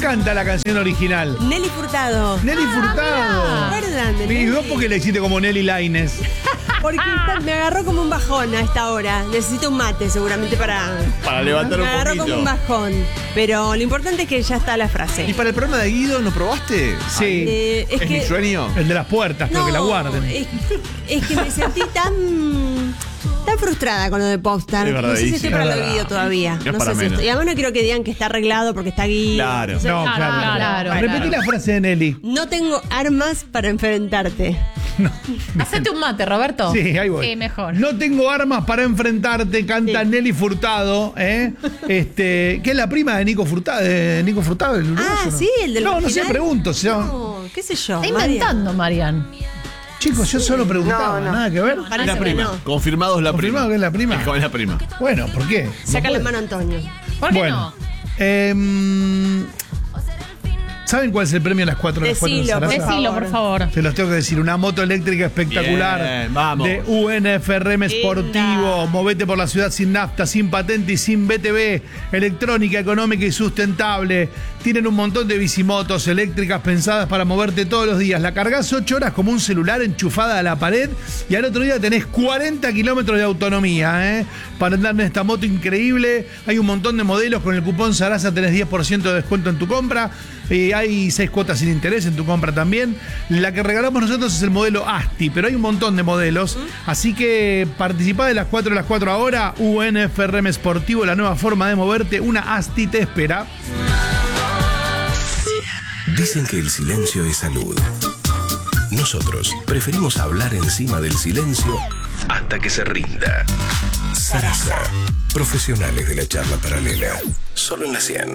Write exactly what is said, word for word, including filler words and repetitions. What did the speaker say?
canta la canción original? Nelly Furtado. Nelly Furtado. ¿Recuerdan de ¿Y Nelly? vos por qué le hiciste como Nelly Lainez? Porque está- me agarró como un bajón a esta hora. Necesito un mate seguramente para... Para levantar un Me agarró poquito. como un bajón. Pero lo importante es que ya está la frase. ¿Y para el programa de Guido no probaste? Sí. Eh, es ¿Es que... mi sueño? El de las puertas, pero No, que la guarden. Es, es que me sentí tan... Tan frustrada con lo de Popstar. Es No sé si verdadísimo. estoy para lo Es de verdad. Guido todavía. Es No para sé si menos. estoy- Y además no quiero que digan que está arreglado porque está Guido. Claro. Entonces, No, claro. claro, claro. Repetí la frase de Nelly. no tengo armas para enfrentarte. Hacete un mate, Roberto. Sí, ahí voy. Sí, mejor. No tengo armas para enfrentarte, canta Sí. Nelly Furtado, ¿eh? Este, que es la prima de Nico Furtado, de Nico Furtado, el uruguayo, Ah, ¿no? sí, el del No, no sé, original. pregunto. Se llama- No, qué sé yo. Está María. inventando, Marian. Chicos, yo solo preguntaba, No, no. nada que ver. Parece La que prima. no. Confirmado es la Confirmado prima. que es la prima. Es la prima. Bueno, ¿por qué? No Sácale puede. mano a Antonio. ¿Por qué Bueno, no? em, ¿saben cuál es el premio a las cuatro de las cuatro de Decilo, Sarasa? por Decilo, por favor. Se los tengo que decir, una moto eléctrica espectacular. Bien, vamos. De U N F R M Sportivo. Linda. Movete por la ciudad sin nafta, sin patente y sin B T V. Electrónica, económica y sustentable. Tienen un montón de bicimotos eléctricas pensadas para moverte todos los días. La cargas ocho horas como un celular enchufada a la pared y al otro día tenés cuarenta kilómetros de autonomía, ¿eh? Para andar en esta moto increíble. Hay un montón de modelos. Con el cupón Sarasa tenés diez por ciento de descuento en tu compra. Eh, hay seis cuotas sin interés en tu compra también. La que regalamos nosotros es el modelo Asti, pero hay un montón de modelos. Así que participá de las cuatro de las cuatro ahora. U N F R M Sportivo, la nueva forma de moverte. Una Asti te espera. Dicen que el silencio es salud. Nosotros preferimos hablar encima del silencio hasta que se rinda. Sarasa. Profesionales de la charla paralela. Solo en la cien.